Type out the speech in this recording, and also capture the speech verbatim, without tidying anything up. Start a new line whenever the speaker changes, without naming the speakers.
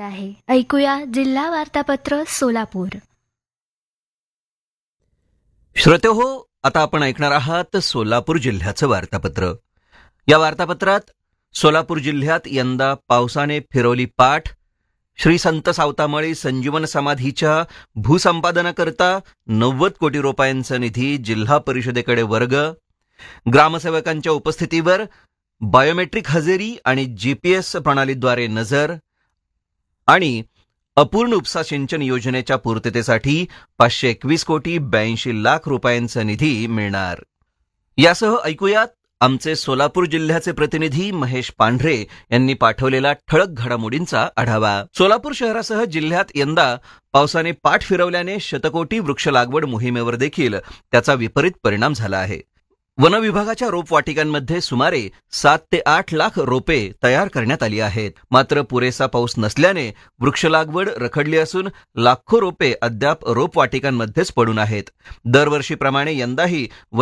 आहे. ऐकूया जिल्हा वार्तापत्र सोलापूर.
श्रोते हो, आता आपण ऐकणार आहात सोलापूर जिल्ह्याचं वार्तापत्र. या वार्तापत्रात सोलापूर जिल्ह्यात यंदा पावसाने फिरवली पाठ. श्री संत सावतामाळी संजीवन समाधीच्या भूसंपादनाकरता नव्वद कोटी रुपयांचा निधी जिल्हा परिषदेकडे वर्ग. ग्रामसेवकांच्या उपस्थितीवर बायोमेट्रिक हजेरी आणि जीपीएस प्रणालीद्वारे नजर. आणि अपूर्ण उपसा सिंचन योजनेच्या पूर्ततेसाठी पाचशे एकवीस कोटी ब्याऐंशी लाख रुपयांचा निधी मिळणार. यासह ऐकूयात आमचे सोलापूर जिल्ह्याचे प्रतिनिधी महेश पांढरे यांनी पाठवलेला ठळक घडामोडींचा आढावा. सोलापूर शहरासह जिल्ह्यात यंदा पावसाने पाठ फिरवल्याने शतकोटी वृक्ष लागवड मोहिमेवर देखील त्याचा विपरीत परिणाम झाला आहे. वन विभागाच्या रोपवाटिकांमध्ये सुमारे सात ते आठ लाख रोपे तयार करण्यात आली आहेत. मात्र पुरेसा पाऊस नसल्याने वृक्ष लागवड रखडली असून लाखो रोपे अद्याप रोपवाटिकांमध्येच पडून आहेत. दरवर्षीप्रमाणे यंदाही